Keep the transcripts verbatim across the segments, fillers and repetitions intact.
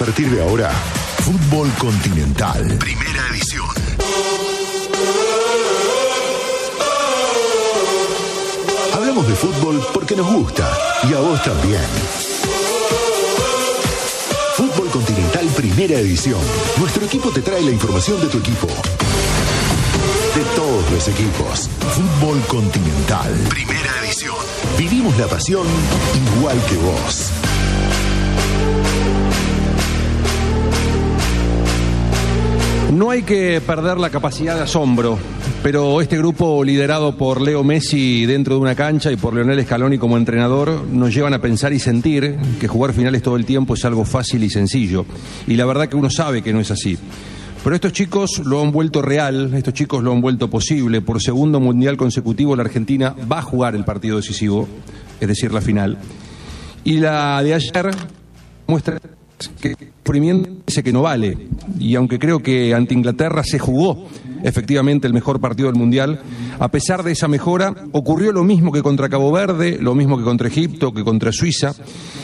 partir de ahora, Fútbol Continental, primera edición. Hablamos de fútbol porque nos gusta y a vos también. Fútbol Continental, primera edición. Nuestro equipo te trae la información de tu equipo. De todos los equipos. Fútbol Continental, primera edición. Vivimos la pasión igual que vos. No hay que perder la capacidad de asombro, pero este grupo liderado por Leo Messi dentro de una cancha y por Lionel Scaloni como entrenador nos llevan a pensar y sentir que jugar finales todo el tiempo es algo fácil y sencillo. Y la verdad que uno sabe que no es así. Pero estos chicos lo han vuelto real, estos chicos lo han vuelto posible. Por segundo mundial consecutivo la Argentina va a jugar el partido decisivo, es decir, la final. Y la de ayer muestra que el sufrimiento dice que no vale. Y aunque creo que ante Inglaterra se jugó efectivamente el mejor partido del Mundial, a pesar de esa mejora, ocurrió lo mismo que contra Cabo Verde, lo mismo que contra Egipto, que contra Suiza.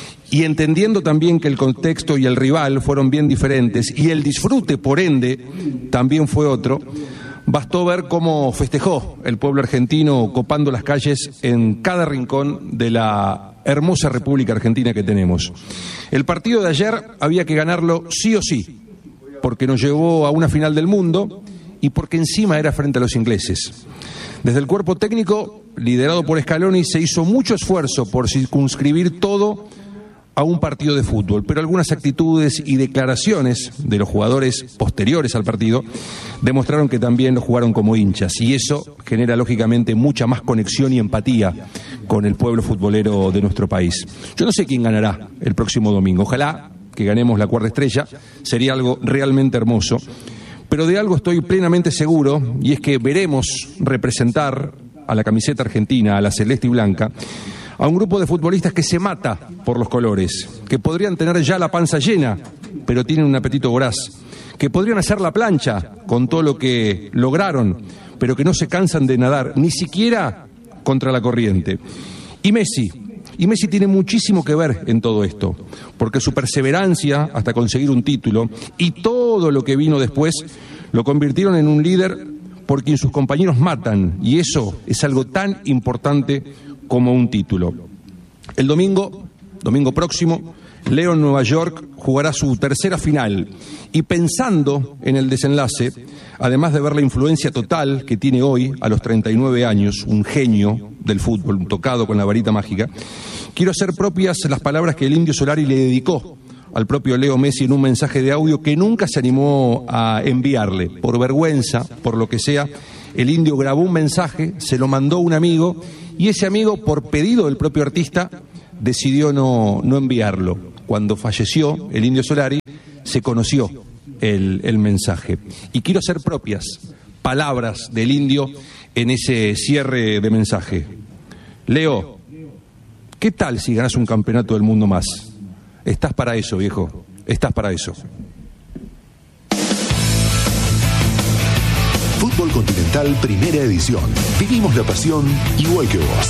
Y entendiendo también que el contexto y el rival fueron bien diferentes y el disfrute, por ende, también fue otro, bastó ver cómo festejó el pueblo argentino copando las calles en cada rincón de la hermosa República Argentina que tenemos. El partido de ayer había que ganarlo sí o sí, porque nos llevó a una final del mundo y porque encima era frente a los ingleses. Desde el cuerpo técnico, liderado por Scaloni, se hizo mucho esfuerzo por circunscribir todo a un partido de fútbol, pero algunas actitudes y declaraciones de los jugadores posteriores al partido demostraron que también lo jugaron como hinchas, y eso genera lógicamente mucha más conexión y empatía con el pueblo futbolero de nuestro país. Yo no sé quién ganará el próximo domingo, ojalá que ganemos la cuarta estrella, sería algo realmente hermoso, pero de algo estoy plenamente seguro, y es que veremos representar a la camiseta argentina, a la celeste y blanca, a un grupo de futbolistas que se mata por los colores, que podrían tener ya la panza llena, pero tienen un apetito voraz, que podrían hacer la plancha con todo lo que lograron, pero que no se cansan de nadar, ni siquiera contra la corriente. Y Messi, y Messi tiene muchísimo que ver en todo esto, porque su perseverancia hasta conseguir un título y todo lo que vino después lo convirtieron en un líder por quien sus compañeros matan, y eso es algo tan importante como un título. El domingo, domingo próximo, Leo en Nueva York jugará su tercera final y pensando en el desenlace, además de ver la influencia total que tiene hoy a los treinta y nueve años, un genio del fútbol, un tocado con la varita mágica, quiero hacer propias las palabras que el Indio Solari le dedicó al propio Leo Messi en un mensaje de audio que nunca se animó a enviarle. Por vergüenza, por lo que sea, el Indio grabó un mensaje, se lo mandó un amigo y ese amigo, por pedido del propio artista, decidió no, no enviarlo. Cuando falleció el Indio Solari, se conoció el, el mensaje. Y quiero hacer propias palabras del Indio en ese cierre de mensaje. Leo, ¿qué tal si ganas un campeonato del mundo más? Estás para eso, viejo. Estás para eso. Fútbol Continental, primera edición. Vivimos la pasión igual que vos.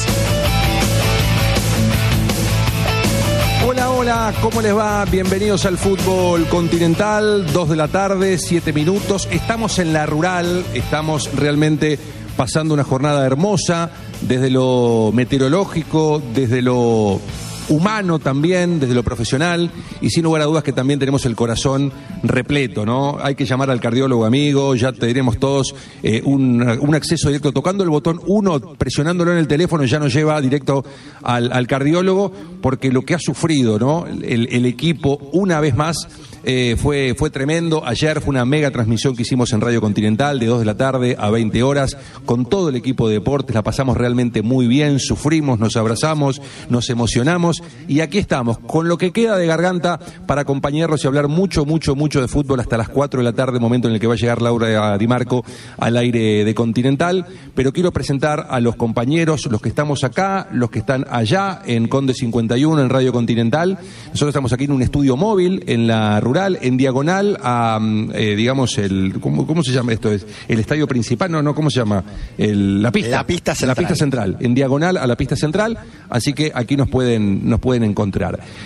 Hola, hola, ¿cómo les va? Bienvenidos al Fútbol Continental, dos de la tarde, siete minutos. Estamos en la rural, estamos realmente pasando una jornada hermosa, desde lo meteorológico, desde lo humano también, desde lo profesional, y sin lugar a dudas que también tenemos el corazón repleto, ¿no? Hay que llamar al cardiólogo amigo, ya te diremos todos eh, un, un acceso directo, tocando el botón uno, presionándolo en el teléfono, ya nos lleva directo al, al cardiólogo, porque lo que ha sufrido, ¿no? El, el equipo, una vez más, eh, fue, fue tremendo. Ayer fue una mega transmisión que hicimos en Radio Continental, de dos de la tarde a veinte horas, con todo el equipo de deportes, la pasamos realmente muy bien, sufrimos, nos abrazamos, nos emocionamos, y aquí estamos, con lo que queda de garganta para acompañarlos y hablar mucho, mucho, mucho de fútbol hasta las cuatro de la tarde, momento en el que va a llegar Laura Di Marco al aire de Continental. Pero quiero presentar a los compañeros, los que estamos acá, los que están allá en Conde cincuenta y uno, en Radio Continental. Nosotros estamos aquí en un estudio móvil, en la rural, en diagonal a, eh, digamos, el ¿cómo, ¿cómo se llama esto? ¿Es el estadio principal? No, no, ¿cómo se llama? El, la pista. La pista central. La pista central, en diagonal a la pista central, así que aquí nos pueden, nos pueden encontrar.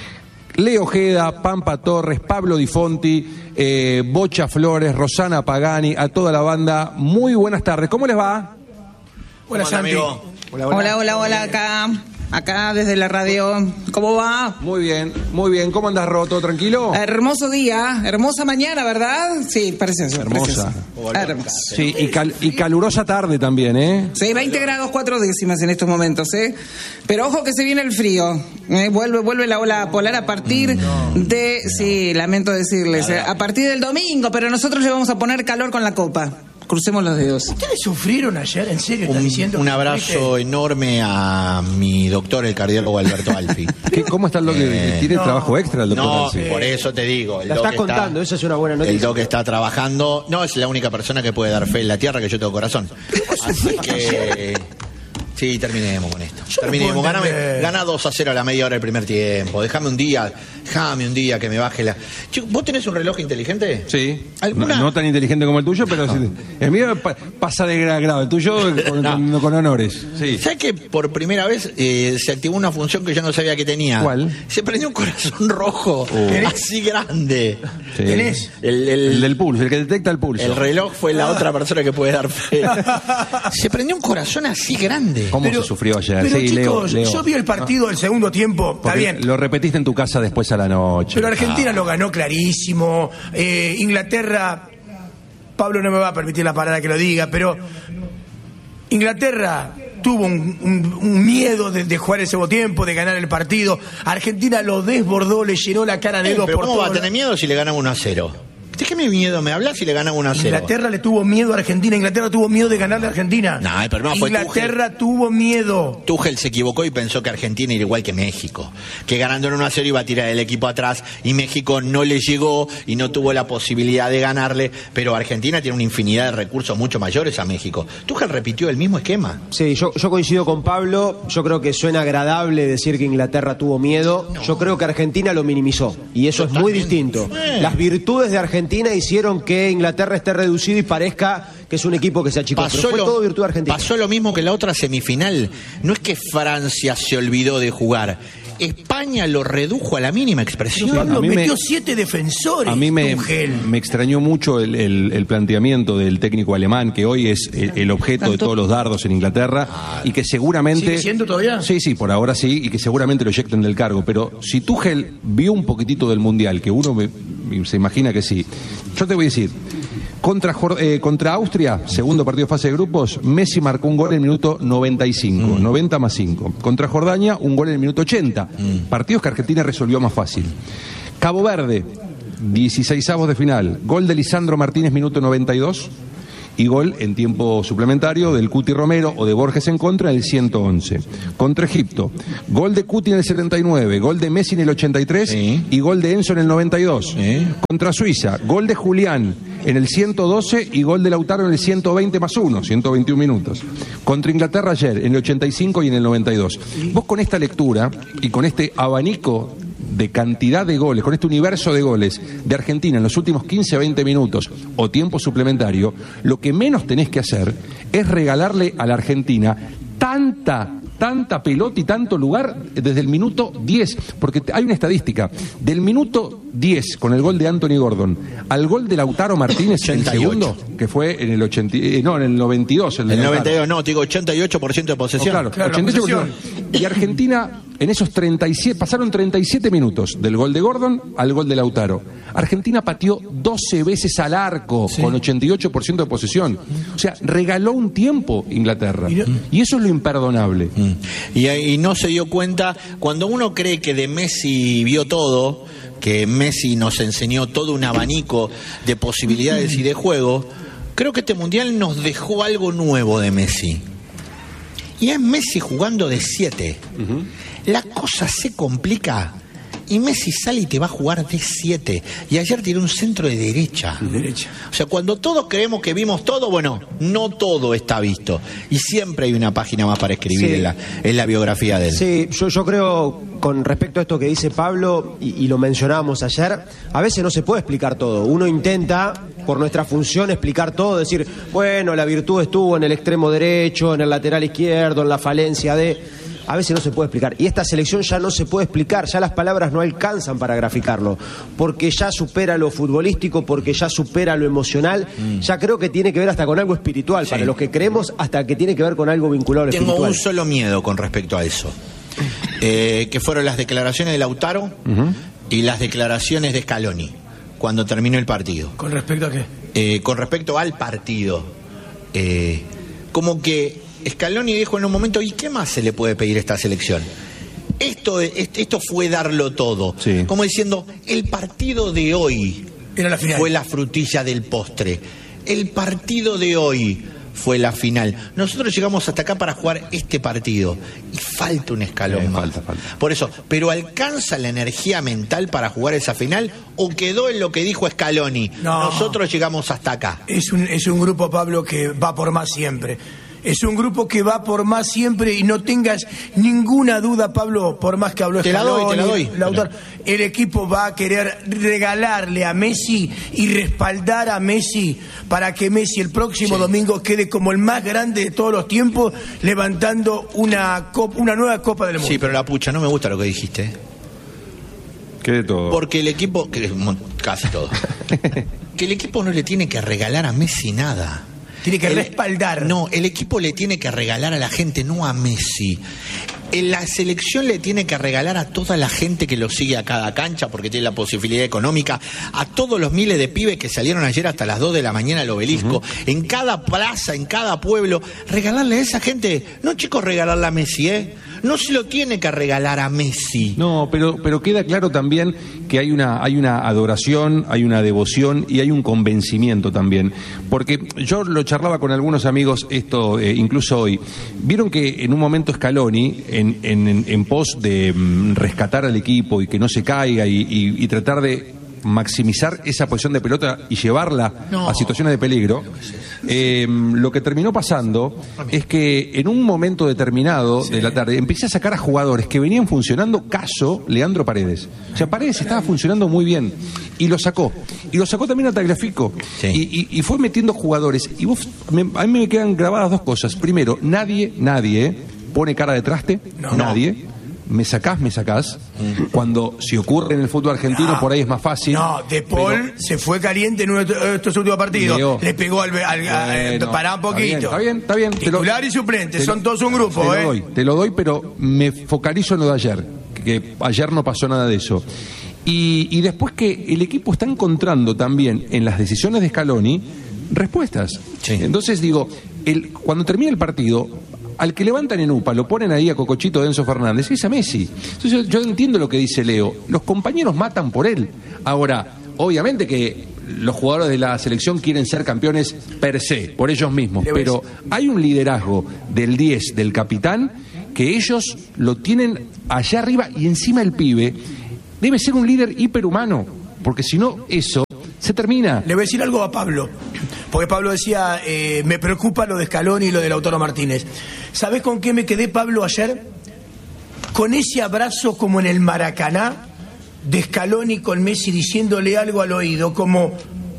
Leo Ojeda, Pampa Torres, Pablo Di Fonti, eh, Bocha Flores, Rosana Pagani, a toda la banda. Muy buenas tardes. ¿Cómo les va? Hola, Santi. Hola, hola, hola, hola, acá, acá desde la radio. ¿Cómo va? Muy bien, muy bien. ¿Cómo andas, Ro? ¿Todo tranquilo? Hermoso día, hermosa mañana, ¿verdad? Sí, precioso. Hermosa. Precioso. Hermosa. Sí, y, cal- y calurosa tarde también, ¿eh? Sí, veinte grados cuatro décimas en estos momentos, ¿eh? Pero ojo que se viene el frío. ¿eh? Vuelve, vuelve la ola polar a partir no, de... No. Sí, lamento decirles. ¿eh? A partir del domingo, pero nosotros le vamos a poner calor con la copa. Crucemos los dedos. ¿Ustedes sufrieron ayer? ¿En serio están un, diciendo? Un abrazo ¿viste? enorme a mi doctor, el cardiólogo Alberto Alfi. ¿Qué, ¿Cómo está el doc? Eh, ¿Tiene no, trabajo extra el doctor No, Alfi? por eso te digo. El la doc está contando, está, esa es una buena noticia. El doc está trabajando. No, es la única persona que puede dar fe en la tierra que yo tengo corazón. Así que... Sí, terminemos con esto. Yo terminemos. No Ganame, gana dos a cero a la media hora del primer tiempo. Déjame un día, déjame un día que me baje la... Chico, ¿vos tenés un reloj inteligente? Sí. ¿Alguna? No, no tan inteligente como el tuyo, pero no. Sí, el mío pa- pasa de grado. El tuyo con, no. con, con honores. Sí. ¿Sabes que por primera vez eh, se activó una función que yo no sabía que tenía? ¿Cuál? Se prendió un corazón rojo, oh. así grande. Sí. ¿Tenés? El, el, el del pulso, el que detecta el pulso. El reloj fue la otra persona que puede dar fe. Se prendió un corazón así grande. ¿Cómo pero, se sufrió ayer? Pero sí, chicos, Leo, Leo. yo vi el partido del segundo tiempo, Porque está bien. Lo repetiste en tu casa después a la noche. Pero Argentina ah. lo ganó clarísimo. Eh, Inglaterra, Pablo no me va a permitir la parada que lo diga, pero Inglaterra tuvo un, un, un miedo de, de jugar el segundo tiempo, de ganar el partido. Argentina lo desbordó, le llenó la cara de eh, dos pero por ¿cómo todo. va a tener miedo si le ganan uno a cero? ¿De qué miedo me hablas si le ganan uno a cero? Inglaterra le tuvo miedo a Argentina. Inglaterra tuvo miedo de ganarle a Argentina. No, el problema fue Inglaterra Tuchel. tuvo miedo. Tuchel se equivocó y pensó que Argentina era igual que México. Que ganando en uno a cero iba a tirar el equipo atrás y México no le llegó y no tuvo la posibilidad de ganarle. Pero Argentina tiene una infinidad de recursos mucho mayores a México. Tuchel repitió el mismo esquema. Sí, yo, yo coincido con Pablo. Yo creo que suena agradable decir que Inglaterra tuvo miedo. No. Yo creo que Argentina lo minimizó. Y eso Totalmente. es muy distinto. Eh. Las virtudes de Argentina hicieron que Inglaterra esté reducido y parezca que es un equipo que se achicó. Pasó, pero fue lo, todo virtud argentina. Pasó lo mismo que la otra semifinal. No es que Francia se olvidó de jugar. España lo redujo a la mínima expresión. Pablo a mí metió me, siete defensores. A mí me, me extrañó mucho el, el, el planteamiento del técnico alemán, que hoy es el, el objeto ¿Tanto? de todos los dardos en Inglaterra, ah, y que seguramente... ¿Sigue siendo todavía? Sí, sí, por ahora sí, y que seguramente lo eyecten del cargo. Pero si Tuchel vio un poquitito del Mundial, que uno me, se imagina que sí, yo te voy a decir... Contra, eh, contra Austria, segundo partido de fase de grupos, Messi marcó un gol en el minuto noventa y cinco, mm. noventa más cinco. Contra Jordania, un gol en el minuto ochenta. Mm. Partidos que Argentina resolvió más fácil. Cabo Verde, dieciseisavos de final, gol de Lisandro Martínez, minuto noventa y dos. Y gol en tiempo suplementario del Cuti Romero o de Borges en contra en el ciento once. Contra Egipto, gol de Cuti en el setenta y nueve, gol de Messi en el ochenta y tres sí. y gol de Enzo en el noventa y dos. Sí. Contra Suiza, gol de Julián en el ciento doce y gol de Lautaro en el ciento veinte más uno, ciento veintiún minutos. Contra Inglaterra ayer en el ochenta y cinco y en el noventa y dos. Vos con esta lectura y con este abanico de cantidad de goles, con este universo de goles de Argentina en los últimos quince a veinte minutos o tiempo suplementario, lo que menos tenés que hacer es regalarle a la Argentina tanta, tanta pelota y tanto lugar desde el minuto diez, porque hay una estadística, del minuto diez con el gol de Anthony Gordon al gol de Lautaro Martínez en el segundo, que fue en el ochenta, eh, no, en el noventa y dos. El, el noventa y dos, no, te digo ochenta y ocho por ciento de posesión. Oh, claro, claro, ochenta y ocho por ciento. Y Argentina, en esos treinta y siete, pasaron treinta y siete minutos del gol de Gordon al gol de Lautaro. Argentina pateó doce veces al arco, sí, con ochenta y ocho por ciento de posesión. O sea, regaló un tiempo Inglaterra. Y eso es lo imperdonable. Y, y no se dio cuenta, cuando uno cree que de Messi vio todo, que Messi nos enseñó todo un abanico de posibilidades y de juego, creo que este Mundial nos dejó algo nuevo de Messi. Y es Messi jugando de siete. Uh-huh. La cosa se complica y Messi sale y te va a jugar de siete. Y ayer tiró un centro de derecha. derecha. O sea, cuando todos creemos que vimos todo, bueno, no todo está visto. Y siempre hay una página más para escribir sí. en, la, en la biografía de él. Sí, yo, yo creo, con respecto a esto que dice Pablo, y, y lo mencionábamos ayer, a veces no se puede explicar todo. Uno intenta, por nuestra función, explicar todo, decir, bueno, la virtud estuvo en el extremo derecho, en el lateral izquierdo, en la falencia de... a veces no se puede explicar. Y esta selección ya no se puede explicar, ya las palabras no alcanzan para graficarlo, porque ya supera lo futbolístico, porque ya supera lo emocional, mm. ya creo que tiene que ver hasta con algo espiritual, sí. para los que creemos, hasta que tiene que ver con algo vinculado al Tengo espiritual. un solo miedo con respecto a eso, eh, que fueron las declaraciones de Lautaro uh-huh. y las declaraciones de Scaloni cuando terminó el partido. ¿Con respecto a qué? Eh, con respecto al partido, eh, como que Scaloni dijo en un momento, ¿y qué más se le puede pedir a esta selección? Esto, esto fue darlo todo. Sí. Como diciendo, el partido de hoy era la final. Fue la frutilla del postre. El partido de hoy fue la final. Nosotros llegamos hasta acá para jugar este partido y falta un escalón sí, más. Falta, falta. Por eso, ¿pero alcanza la energía mental para jugar esa final o quedó en lo que dijo Scaloni? No. Nosotros llegamos hasta acá. Es un, es un grupo, Pablo, que va por más siempre. Es un grupo que va por más siempre y no tengas ninguna duda, Pablo, por más que habló Te la doy, te la doy. Lautaro, el equipo va a querer regalarle a Messi y respaldar a Messi para que Messi el próximo sí. domingo quede como el más grande de todos los tiempos, levantando una, copa, una nueva Copa del Mundo. Sí, pero la pucha, no me gusta lo que dijiste. ¿Qué de todo? Porque el equipo, que, casi todo, que el equipo no le tiene que regalar a Messi nada. Tiene que el, respaldar. No, el equipo le tiene que regalar a la gente, no a Messi. La selección le tiene que regalar a toda la gente que lo sigue a cada cancha, porque tiene la posibilidad económica, a todos los miles de pibes que salieron ayer hasta las dos de la mañana al Obelisco, uh-huh. en cada plaza, en cada pueblo, regalarle a esa gente. No, chicos, regalarle a Messi, ¿eh? No se lo tiene que regalar a Messi. No, pero, pero queda claro también que hay una, hay una adoración, hay una devoción y hay un convencimiento también. Porque yo lo charlaba con algunos amigos esto, eh, incluso hoy. Vieron que en un momento Scaloni, en, en, en pos de mm, rescatar al equipo y que no se caiga y, y, y tratar de maximizar esa posición de pelota y llevarla no. a situaciones de peligro, eh, lo que terminó pasando es que en un momento determinado sí. de la tarde empecé a sacar a jugadores que venían funcionando, caso Leandro Paredes. O sea, Paredes estaba funcionando muy bien y lo sacó. Y lo sacó también a Tagliafico. Sí. Y, y, y fue metiendo jugadores. Y vos, me, a mí me quedan grabadas dos cosas. Primero, nadie, nadie pone cara de traste. No. Nadie. Me sacás, me sacás. Cuando si ocurre en el fútbol argentino, no, por ahí es más fácil. No, De Paul pero... se fue caliente en uno de estos últimos partidos. Leo. Le pegó al. al, al bueno, pará un poquito. Está bien, está bien. Está bien. Titular lo, y suplente, son lo, todos un grupo, te ¿eh? Lo doy, te lo doy, pero me focalizo en lo de ayer. Que ayer no pasó nada de eso. Y, y después que el equipo está encontrando también en las decisiones de Scaloni respuestas. Sí. Entonces digo, el, cuando termina el partido, al que levantan en UPA, lo ponen ahí a Cocochito de Enzo Fernández, es a Messi. Entonces yo entiendo lo que dice Leo. Los compañeros matan por él. Ahora, obviamente que los jugadores de la selección quieren ser campeones per se, por ellos mismos. Pero hay un liderazgo del diez, del capitán, que ellos lo tienen allá arriba y encima el pibe debe ser un líder hiperhumano. Porque si no, eso se termina. Le voy a decir algo a Pablo. Porque Pablo decía, eh, me preocupa lo de Scaloni y lo de Lautaro Martínez. ¿Sabés con qué me quedé, Pablo, ayer? Con ese abrazo como en el Maracaná de Scaloni con Messi diciéndole algo al oído, como,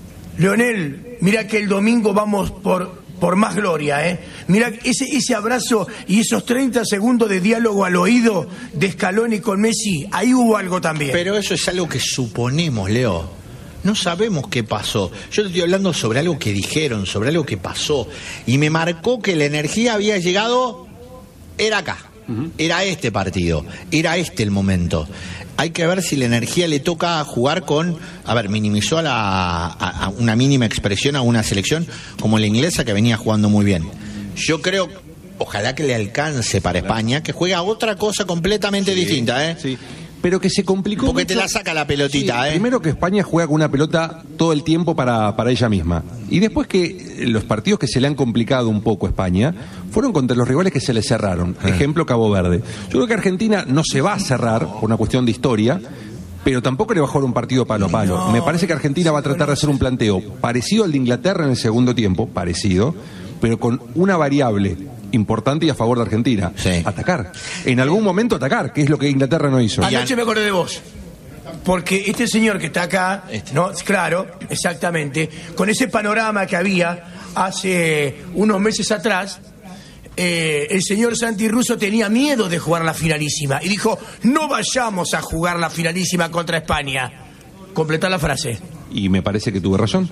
Leonel, mira que el domingo vamos por, por más gloria, ¿eh? Mira ese, ese abrazo y esos treinta segundos de diálogo al oído de Scaloni con Messi, ahí hubo algo también. Pero eso es algo que suponemos, Leo. No sabemos qué pasó. Yo te estoy hablando sobre algo que dijeron, sobre algo que pasó. Y me marcó que la energía había llegado, era acá. Uh-huh. Era este partido, era este el momento. Hay que ver si la energía le toca jugar con... A ver, minimizó a, la, a, a una mínima expresión a una selección como la inglesa que venía jugando muy bien. Yo creo, ojalá que le alcance para España, que juega otra cosa completamente sí, distinta, ¿eh? Sí. Pero que se complicó porque mucho. Te la saca la pelotita, sí, ¿eh? Primero que España juega con una pelota todo el tiempo para, para ella misma. Y después que los partidos que se le han complicado un poco a España fueron contra los rivales que se le cerraron. Ah. Ejemplo, Cabo Verde. Yo creo que Argentina no se va a cerrar por una cuestión de historia, pero tampoco le va a jugar un partido palo a palo. No, Me parece que Argentina va a tratar de hacer un planteo parecido al de Inglaterra en el segundo tiempo, parecido, pero con una variable importante y a favor de Argentina. Sí. Atacar. En algún momento atacar, que es lo que Inglaterra no hizo. Anoche me acordé de vos. Porque este señor que está acá, este. ¿no? Claro, exactamente, con ese panorama que había hace unos meses atrás, eh, el señor Santi Russo tenía miedo de jugar la finalísima y dijo, no vayamos a jugar la finalísima contra España. Completá la frase. Y me parece que tuve razón.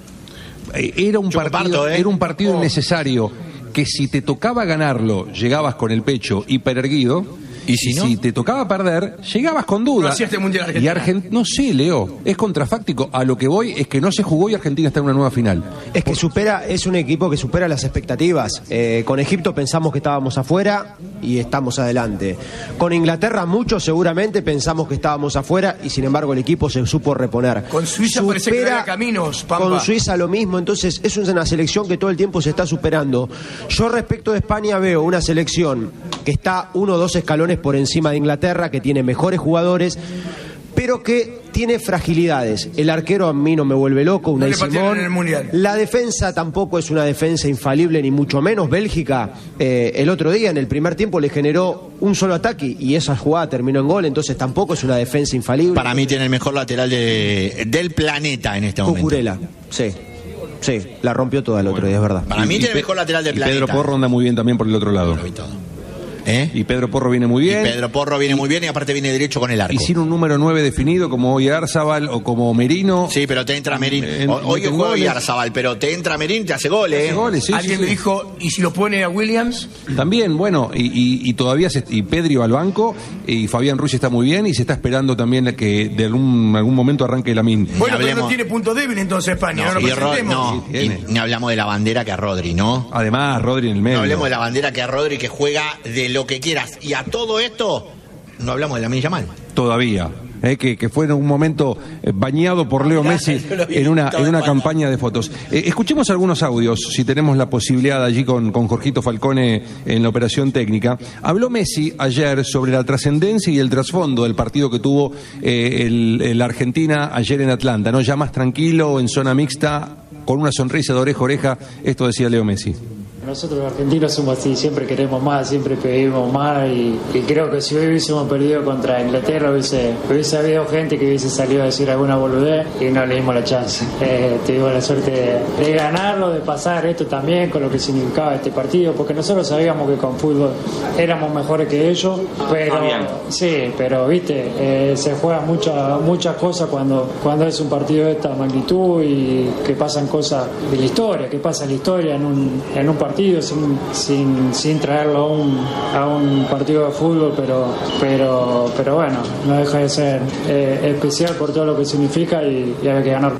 Era un Yo partido, comparto, ¿eh? era un partido Oh. innecesario, que si te tocaba ganarlo, llegabas con el pecho hipererguido. ¿Y si no? te tocaba perder, llegabas con duda. No hacía este Mundial Argentina. Y Argent- no sé, Leo, es contrafáctico. A lo que voy es que no se jugó y Argentina está en una nueva final. Es que supera, es un equipo que supera las expectativas. Eh, con Egipto pensamos que estábamos afuera y estamos adelante. Con Inglaterra muchos seguramente pensamos que estábamos afuera y sin embargo el equipo se supo reponer. Con Suiza parece que no había caminos, Pampa. Con Suiza lo mismo, entonces es una selección que todo el tiempo se está superando. Yo respecto de España veo una selección que está uno o dos escalones por encima de Inglaterra, que tiene mejores jugadores, pero que tiene fragilidades. El arquero a mí no me vuelve loco, Unai No le patearon Simón. en el Mundial. La defensa tampoco es una defensa infalible, ni mucho menos. Bélgica, eh, el otro día, en el primer tiempo, le generó un solo ataque y esa jugada terminó en gol, entonces tampoco es una defensa infalible. Para mí tiene el mejor lateral de, del planeta en este momento. Cucurella, sí. Sí, la rompió toda el otro día, es verdad. Para mí Y- tiene y el mejor lateral del y planeta. Pedro Porro anda muy bien también por el otro lado. Lo vi todo. ¿Eh? Y Pedro Porro viene muy bien. Y Pedro Porro viene muy bien y aparte viene derecho con el arco. Y sin un número nueve definido como hoy Arzabal o como Merino. Sí, pero te entra Merín. En- O- Hoy meten juega goles. Arzabal, pero te entra Merín y te hace goles. Hace goles, sí, Alguien sí, me sí. dijo, ¿y si lo pone a Williams? También, bueno, y, y- y todavía se, y Pedri va al banco, y Fabián Ruiz está muy bien, y se está esperando también que de algún, algún momento arranque Lamine. Bueno, pero hablemos- no tiene punto débil entonces España, no, No, lo y Ro- presentemos. no, Sí, tiene. y ni hablamos de la bandera que a Rodri, ¿no? Además, Rodri en el medio. No hablemos de la bandera que a Rodri que juega de lo que quieras. Y a todo esto, no hablamos de Lamine Yamal. Todavía. eh, que, que fue en un momento eh, bañado por Leo Messi Yo lo vi en una, todo en una en pantalla. campaña de fotos. Eh, escuchemos algunos audios, si tenemos la posibilidad allí con, con Jorgito Falcone en la operación técnica. Habló Messi ayer sobre la trascendencia y el trasfondo del partido que tuvo eh, el, el Argentina ayer en Atlanta, ¿no? Ya más tranquilo, en zona mixta, con una sonrisa de oreja a oreja. Esto decía Leo Messi. Nosotros los argentinos somos así, siempre queremos más, siempre pedimos más y, y creo que si hoy hubiésemos perdido contra Inglaterra hubiese, hubiese habido gente que hubiese salido a decir alguna boludez y no le dimos la chance. Eh, tuvimos la suerte de, de ganarlo, de pasar esto también con lo que significaba este partido, porque nosotros sabíamos que con fútbol éramos mejores que ellos, pero sí, pero viste, eh, se juegan muchas muchas cosas cuando, cuando es un partido de esta magnitud y que pasan cosas de la historia, que pasa en la historia en un, en un partido sin, sin, sin traerlo a un, a un partido de fútbol, pero pero pero bueno, no deja de ser eh, especial por todo lo que significa y, y hay que ganarlo.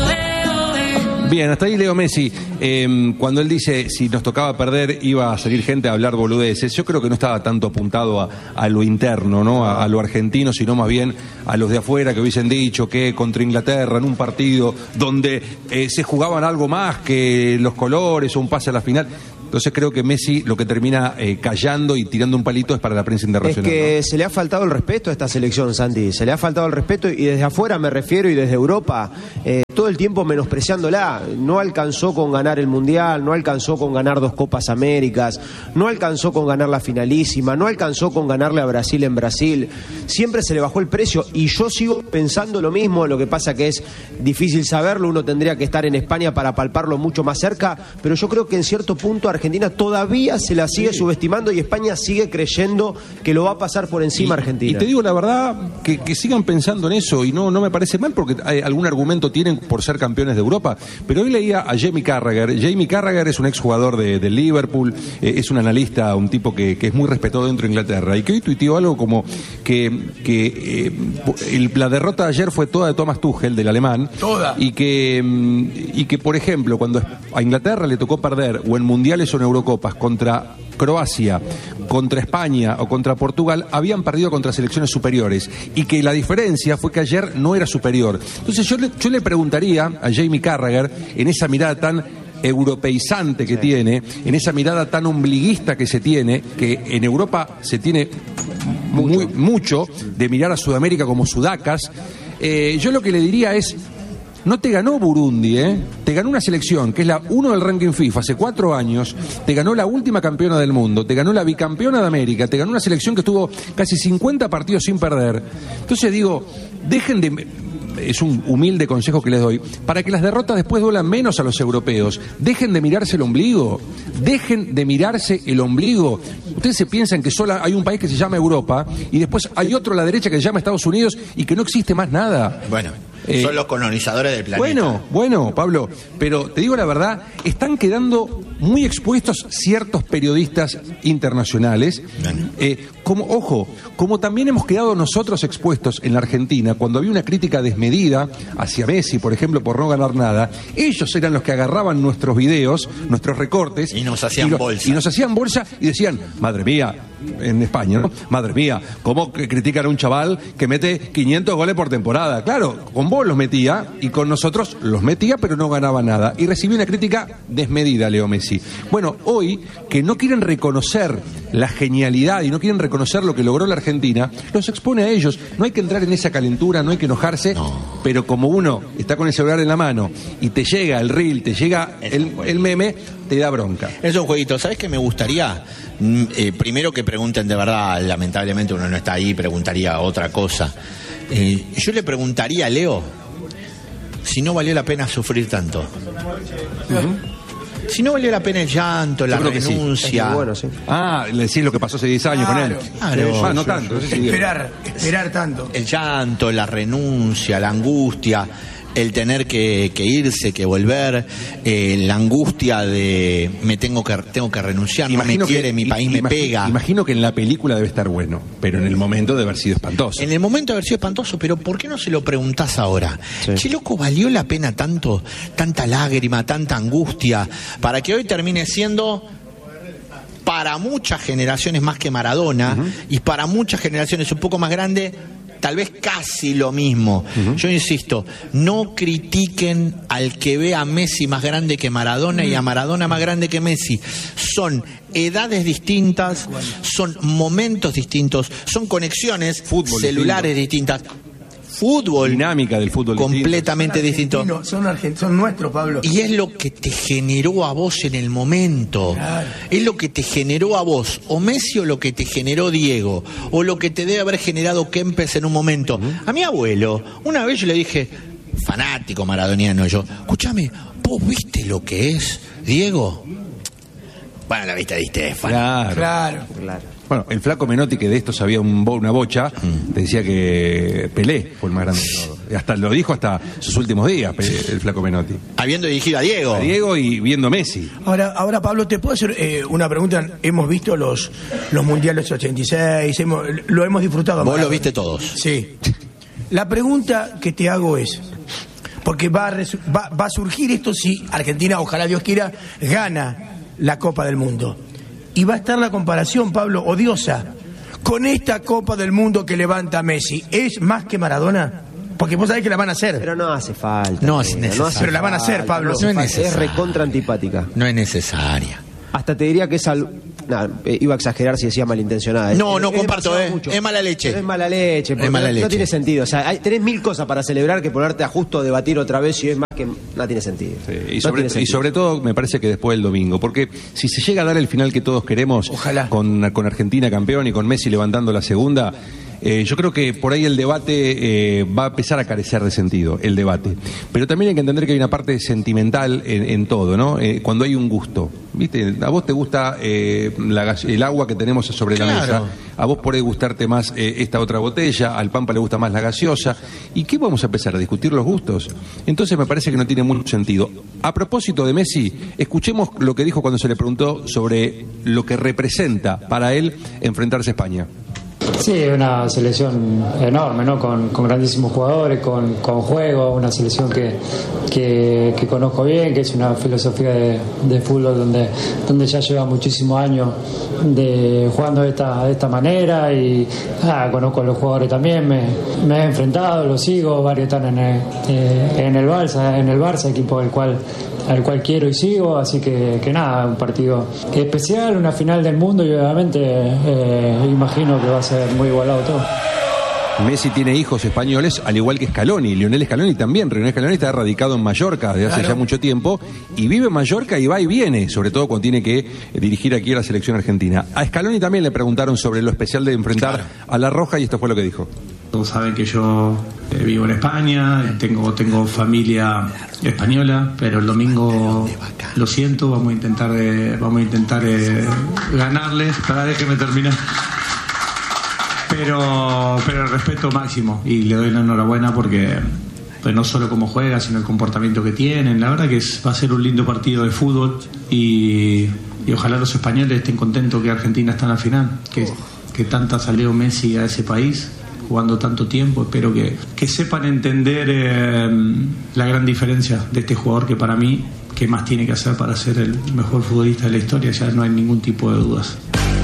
Bien, hasta ahí Leo Messi. Eh, cuando él dice si nos tocaba perder iba a salir gente a hablar boludeces, yo creo que no estaba tanto apuntado a, a lo interno, ¿no? A, a lo argentino, sino más bien a los de afuera que hubiesen dicho que contra Inglaterra en un partido donde eh, se jugaban algo más que los colores o un pase a la final. Entonces creo que Messi lo que termina eh, callando y tirando un palito es para la prensa Es internacional. que ¿no? se le ha faltado el respeto a esta selección, Santi. Se le ha faltado el respeto y desde afuera me refiero y desde Europa, eh, todo el tiempo menospreciándola. No alcanzó con ganar el Mundial, no alcanzó con ganar dos Copas Américas, no alcanzó con ganar la finalísima, no alcanzó con ganarle a Brasil en Brasil. Siempre se le bajó el precio y yo sigo pensando lo mismo. Lo que pasa que es difícil saberlo, uno tendría que estar en España para palparlo mucho más cerca, pero yo creo que en cierto punto Argentina todavía se la sigue subestimando y España sigue creyendo que lo va a pasar por encima a Argentina. Y te digo la verdad, que, que sigan pensando en eso, y no, no me parece mal porque hay, algún argumento tienen por ser campeones de Europa. Pero hoy leía a Jamie Carragher. Jamie Carragher es un exjugador de, de Liverpool, eh, es un analista, un tipo que, que es muy respetado dentro de Inglaterra, y que hoy tuiteó algo como que, que eh, el, la derrota de ayer fue toda de Thomas Tuchel, del alemán, Toda. y que, mm, y que por ejemplo, cuando a Inglaterra le tocó perder, o en mundiales o en Eurocopas, contra Croacia, contra España o contra Portugal, habían perdido contra selecciones superiores, y que la diferencia fue que ayer no era superior. Entonces yo le, yo le preguntaría a Jamie Carragher, en esa mirada tan europeizante que tiene, en esa mirada tan ombliguista que se tiene, que en Europa se tiene muy, mucho de mirar a Sudamérica como sudacas, eh, yo lo que le diría es: no te ganó Burundi, ¿eh? Te ganó una selección que es la uno del ranking FIFA hace cuatro años, te ganó la última campeona del mundo, te ganó la bicampeona de América, te ganó una selección que estuvo casi cincuenta partidos sin perder. Entonces digo, dejen de... Es un humilde consejo que les doy, para que las derrotas después duelan menos a los europeos. Dejen de mirarse el ombligo, dejen de mirarse el ombligo. Ustedes se piensan que solo hay un país que se llama Europa y después hay otro a la derecha que se llama Estados Unidos y que no existe más nada. Bueno, eh, son los colonizadores del planeta. Bueno, bueno, Pablo, pero te digo la verdad, están quedando muy expuestos ciertos periodistas internacionales, eh, como, ojo, como también hemos quedado nosotros expuestos en la Argentina, cuando había una crítica desmedida hacia Messi, por ejemplo, por no ganar nada, ellos eran los que agarraban nuestros videos, nuestros recortes, y nos hacían y lo, bolsa. Y nos hacían bolsa y decían, madre mía, en España, ¿no? Madre mía, ¿cómo critican a un chaval que mete quinientos goles por temporada? Claro, con vos los metía y con nosotros los metía, pero no ganaba nada. Y recibió una crítica desmedida, Leo Messi. Bueno, hoy, que no quieren reconocer la genialidad y no quieren reconocer lo que logró la Argentina, los expone a ellos. No hay que entrar en esa calentura, no hay que enojarse, no. Pero como uno está con el celular en la mano y te llega el reel, te llega el, el meme, te da bronca. Es un jueguito. ¿Sabes qué me gustaría? Eh, primero que pregunten de verdad, lamentablemente uno no está ahí, preguntaría otra cosa. Eh, yo le preguntaría a Leo si no valió la pena sufrir tanto. Uh-huh. Si no valió la pena el llanto, la renuncia. Sí. Bueno, sí. Ah, le decís lo que pasó hace diez años claro, con él. Claro. Ah, no tanto. Esperar, esperar tanto. El llanto, la renuncia, la angustia, el tener que, que irse, que volver, eh, la angustia de me tengo que tengo que renunciar, imagino no me quiere, que, mi país imagino, me pega. Imagino que en la película debe estar bueno, pero en el momento debe haber sido espantoso. En el momento de haber sido espantoso, pero ¿por qué no se lo preguntás ahora? Sí. Che, loco, ¿valió la pena tanto, tanta lágrima, tanta angustia, para que hoy termine siendo... para muchas generaciones más que Maradona, uh-huh. y para muchas generaciones un poco más grandes, tal vez casi lo mismo. Uh-huh. Yo insisto, no critiquen al que ve a Messi más grande que Maradona uh-huh. y a Maradona más grande que Messi. Son edades distintas, son momentos distintos, son conexiones Fútbol celulares distinto. distintas. Fútbol, dinámica del fútbol completamente distinto. Son, argent- son nuestros, Pablo. Y es lo que te generó a vos en el momento. Claro. Es lo que te generó a vos, o Messi, o lo que te generó Diego, o lo que te debe haber generado Kempes en un momento. Uh-huh. A mi abuelo, una vez yo le dije, fanático maradoniano yo, escúchame, ¿vos viste lo que es Diego? Bueno, la viste de Estefano. Claro, claro, claro. Bueno, el flaco Menotti, que de esto sabía un bo, una bocha, mm. decía que Pelé fue el más grande de todos. Hasta lo dijo hasta sus últimos días, el flaco Menotti. Habiendo dirigido a Diego. A Diego y viendo Messi. Ahora, ahora Pablo, ¿te puedo hacer eh, una pregunta? Hemos visto los, los mundiales ochenta y seis, hemos, lo hemos disfrutado. Vos lo viste todos. Sí. La pregunta que te hago es, porque va a, resu- va, va a surgir esto si Argentina, ojalá Dios quiera, gana la Copa del Mundo. Y va a estar la comparación, Pablo, odiosa, con esta Copa del Mundo que levanta Messi. ¿Es más que Maradona? Porque vos sabés que la van a hacer. Pero no hace falta. No es necesario. No hace pero la van a hacer, Pablo. No, no es, es recontra antipática. No es necesaria. Hasta te diría que es al... Nah, eh, iba a exagerar si decía malintencionada. No, es, no es comparto, eh. Mucho. Es mala leche. Es mala leche. Es mala no, leche. No tiene sentido. O sea, hay, tenés mil cosas para celebrar que ponerte a justo debatir otra vez y es más que... No tiene sentido. Sí, y, no sobre, tiene sentido. y sobre todo me parece que después del domingo, porque si se llega a dar el final que todos queremos, ojalá, con, con Argentina campeón y con Messi levantando la segunda, eh, yo creo que por ahí el debate eh, va a empezar a carecer de sentido, el debate. Pero también hay que entender que hay una parte sentimental en, en todo, ¿no? Eh, cuando hay un gusto, ¿viste? A vos te gusta eh, la, el agua que tenemos sobre claro. la mesa, a vos por ahí gustarte más eh, esta otra botella, al Pampa le gusta más la gaseosa. ¿Y qué vamos a empezar? ¿A discutir los gustos? Entonces me parece que no tiene mucho sentido. A propósito de Messi, escuchemos lo que dijo cuando se le preguntó sobre lo que representa para él enfrentarse a España. Sí, una selección enorme, ¿no? Con, con grandísimos jugadores, con, con juego, una selección que, que, que conozco bien, que es una filosofía de, de fútbol donde, donde ya lleva muchísimos años de jugando de esta, de esta manera y ah, conozco a los jugadores también, me, me he enfrentado, los sigo, varios están en el, eh, en el Barça, en el Barça, equipo del cual al cual quiero y sigo, así que, que nada, un partido especial, una final del mundo y obviamente eh, imagino que va a ser muy igualado todo. Messi tiene hijos españoles, al igual que Scaloni. Lionel Scaloni también. Lionel Scaloni está radicado en Mallorca desde hace Claro. ya mucho tiempo y vive en Mallorca y va y viene, sobre todo cuando tiene que dirigir aquí a la selección argentina. A Scaloni también le preguntaron sobre lo especial de enfrentar Claro. a La Roja y esto fue lo que dijo. Todos saben que yo eh, vivo en España, tengo, tengo familia española, pero el domingo lo siento, vamos a intentar, eh, vamos a intentar eh, ganarles. Para déjeme terminar. Pero, pero el respeto máximo y le doy la enhorabuena porque pues no solo cómo juega, sino el comportamiento que tienen. La verdad que es, va a ser un lindo partido de fútbol y, y ojalá los españoles estén contentos que Argentina está en la final, que, que tanta salió Messi a ese país jugando tanto tiempo. Espero que, que sepan entender eh, la gran diferencia de este jugador que para mí, ¿qué más tiene que hacer para ser el mejor futbolista de la historia? Ya no hay ningún tipo de dudas.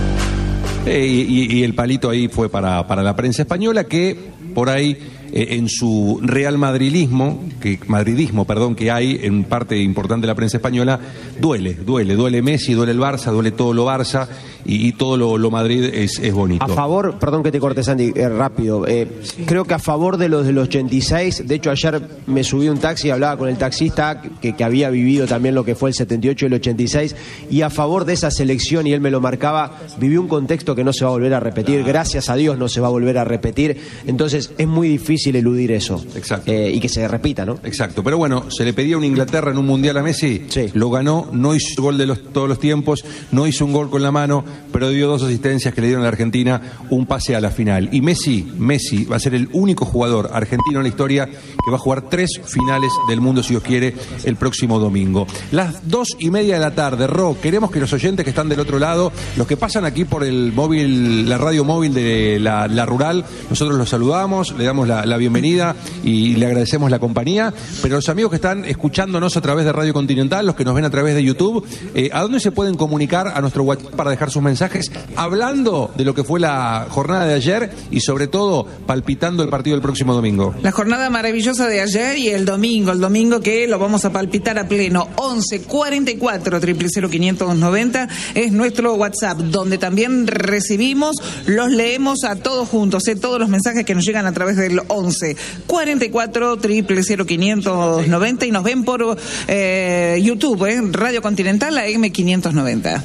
Eh, y, y el palito ahí fue para, para la prensa española que por ahí eh, en su real madridismo, que, madridismo perdón, que hay en parte importante de la prensa española, duele, duele, duele Messi, duele el Barça, duele todo lo Barça y, y todo lo, lo Madrid es, es bonito. A favor, perdón que te corte, Sandy, eh, rápido. Eh, creo que a favor de los del ochenta y seis, de hecho ayer me subí a un taxi y hablaba con el taxista que, que había vivido también lo que fue el setenta y ocho y el ochenta y seis, y a favor de esa selección, y él me lo marcaba, vivió un contexto que no se va a volver a repetir, gracias a Dios no se va a volver a repetir, entonces es muy difícil eludir eso. Exacto. Eh, y que se repita, ¿no? Exacto, pero bueno, se le pedía una Inglaterra en un mundial a Messi, Sí. lo ganó, no hizo gol de los, todos los tiempos, no hizo un gol con la mano, pero dio dos asistencias que le dieron a la Argentina un pase a la final. Y Messi, Messi va a ser el único jugador argentino en la historia que va a jugar tres finales del mundo, si Dios quiere, el próximo domingo. Las dos y media de la tarde, Ro, queremos que los oyentes que están del otro lado, los que pasan aquí por el móvil, la radio móvil de la, la Rural, nosotros los saludamos, le damos la, la bienvenida y le agradecemos la compañía, pero los amigos que están escuchándonos a través de Radio Continental, los que nos ven a través de YouTube, eh, ¿a dónde se pueden comunicar a nuestro WhatsApp para dejar sus mensajes hablando de lo que fue la jornada de ayer y sobre todo palpitando el partido del próximo domingo? La jornada maravillosa de ayer y el domingo, el domingo que lo vamos a palpitar a pleno. Once cuarenta y cuatro, cero cero cero, quinientos noventa es nuestro WhatsApp, donde también recibimos, los leemos a todos juntos, eh, todos los mensajes que nos llegan a través del once cuarenta y cuatro, cero cero cero, quinientos noventa y nos ven por eh, YouTube, eh, Radio Continental, A M quinientos noventa.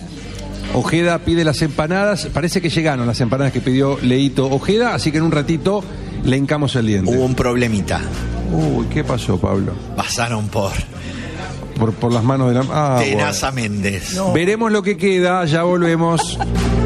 Ojeda pide las empanadas, parece que llegaron las empanadas que pidió Leito Ojeda, así que en un ratito le hincamos el diente. Hubo un problemita. Uy, ¿qué pasó, Pablo? Pasaron por Por, por las manos de la... Ah, Tenaza Méndez. bueno. Veremos lo que queda, ya volvemos.